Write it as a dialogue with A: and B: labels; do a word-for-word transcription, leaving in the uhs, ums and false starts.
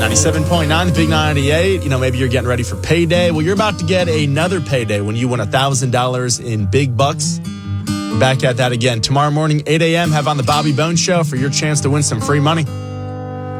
A: ninety-seven point nine, the Big ninety-eight. You know, maybe you're getting ready for payday. Well, you're about to get another payday when you win one thousand dollars in big bucks. Back at that again tomorrow morning, eight a.m. Have on the Bobby Bones Show for your chance to win some free money.